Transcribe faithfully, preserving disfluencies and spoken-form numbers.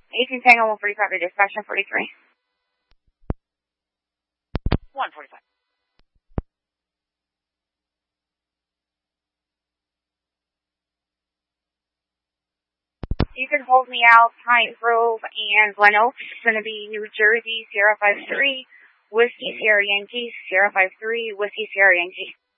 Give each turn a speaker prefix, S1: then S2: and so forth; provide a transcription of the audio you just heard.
S1: eighteen Tango one forty-five to dispatch one forty-three. one forty-five. You can hold me out, Pine Grove and Glen Oaks. It's going to be New Jersey, Sierra five three, Whiskey Sierra Yankee, Sierra five three, Whiskey Sierra Yankee.